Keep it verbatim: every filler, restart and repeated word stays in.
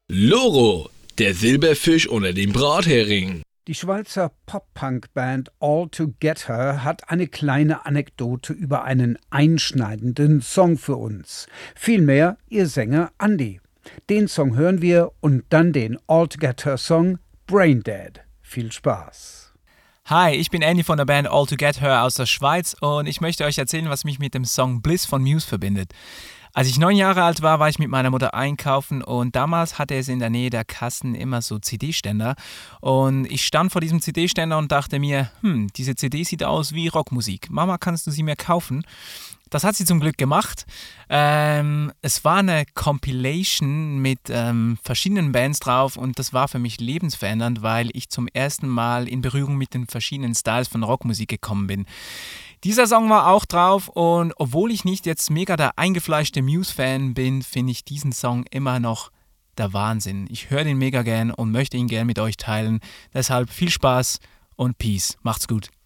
Loro, der Silberfisch unter dem Brathering. Die Schweizer Pop-Punk-Band All to Get Her hat eine kleine Anekdote über einen einschneidenden Song für uns. Vielmehr ihr Sänger Andy. Den Song hören wir und dann den All to Get Her Song Brain Dead. Viel Spaß. Hi, ich bin Andy von der Band All to Get Her aus der Schweiz und ich möchte euch erzählen, was mich mit dem Song Bliss von Muse verbindet. Als ich neun Jahre alt war, war ich mit meiner Mutter einkaufen und damals hatte es in der Nähe der Kassen immer so C D-Ständer und ich stand vor diesem C D-Ständer und dachte mir, hm, diese C D sieht aus wie Rockmusik. Mama, kannst du sie mir kaufen? Das hat sie zum Glück gemacht. Ähm, es war eine Compilation mit ähm, verschiedenen Bands drauf und das war für mich lebensverändernd, weil ich zum ersten Mal in Berührung mit den verschiedenen Styles von Rockmusik gekommen bin. Dieser Song war auch drauf und obwohl ich nicht jetzt mega der eingefleischte Muse-Fan bin, finde ich diesen Song immer noch der Wahnsinn. Ich höre den mega gern und möchte ihn gern mit euch teilen. Deshalb viel Spaß und Peace. Macht's gut.